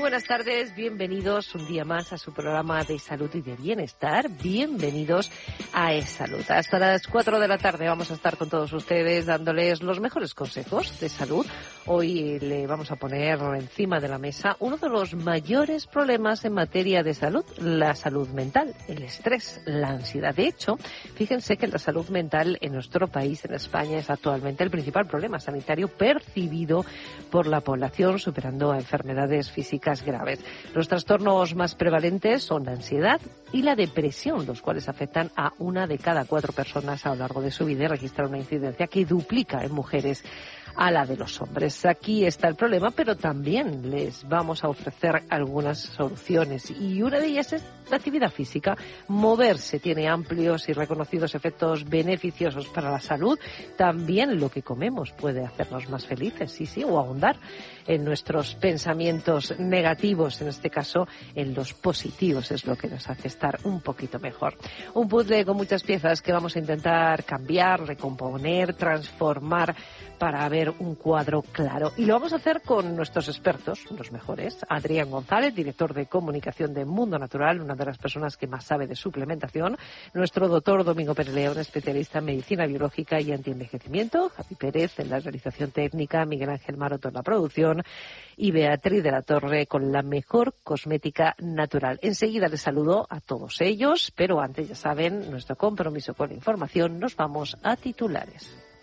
buenas tardes, bienvenidos un día más a su programa de salud y de bienestar. Bienvenidos a eSalud. Hasta las 4 de la tarde vamos a estar con todos ustedes dándoles los mejores consejos de salud. Hoy le vamos a poner encima de la mesa uno de los mayores problemas en materia de salud, la salud mental, el estrés, la ansiedad. De hecho, fíjense que la salud mental en nuestro país, en España, es actualmente el principal problema sanitario percibido por la población, superando a enfermedades físicas graves. Los trastornos más prevalentes son la ansiedad y la depresión, los cuales afectan a 1 de cada 4 personas a lo largo de su vida y registran una incidencia que duplica en mujeres a la de los hombres. Aquí está el problema, pero también les vamos a ofrecer algunas soluciones y una de ellas es la actividad física. Moverse tiene amplios y reconocidos efectos beneficiosos para la salud. También lo que comemos puede hacernos más felices, sí, o ahondar en nuestros pensamientos negativos, en este caso en los positivos, es lo que nos hace estar un poquito mejor. Un puzzle con muchas piezas que vamos a intentar cambiar, recomponer, transformar para ver un cuadro claro. Y lo vamos a hacer con nuestros expertos, los mejores. Adrián González, director de comunicación de Mundo Natural, una de las personas que más sabe de suplementación. Nuestro doctor Domingo Pérez León, especialista en medicina biológica y antienvejecimiento. Javi Pérez en la realización técnica, Miguel Ángel Maroto en la producción y Beatriz de la Torre con la mejor cosmética natural. Enseguida les saludo a todos ellos, pero antes, ya saben, nuestro compromiso con la información. Nos vamos a titulares.